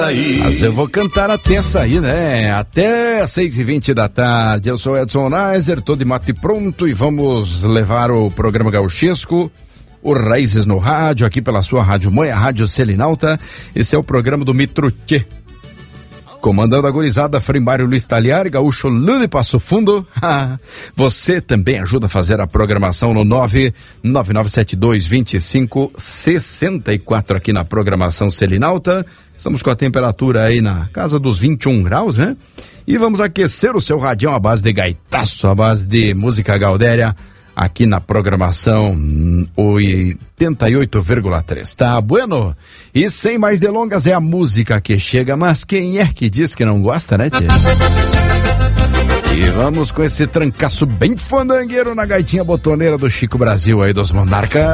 Mas eu vou cantar até sair, né? Até 6h20 da tarde. Eu sou Edson Neiser, tô de mate pronto e vamos levar o programa gauchesco, o Raízes no Rádio, aqui pela sua Rádio Mãe, a Rádio Selinalta. Esse é o programa do Mitruche. Comandando a gurizada, Frei Mário Luiz Taliari, Gaúcho Lula e Passo Fundo. Você também ajuda a fazer a programação no 999722564 aqui na programação Selinalta. Estamos com a temperatura aí na casa dos 21 graus, né? E vamos aquecer o seu radião à base de gaitaço, à base de música gaudéria, aqui na programação 88,3. Tá bueno? E sem mais delongas, é a música que chega, mas quem é que diz que não gosta, né, tchê? E vamos com esse trancaço bem fandangueiro na gaitinha botoneira do Chico Brasil aí dos Monarcas.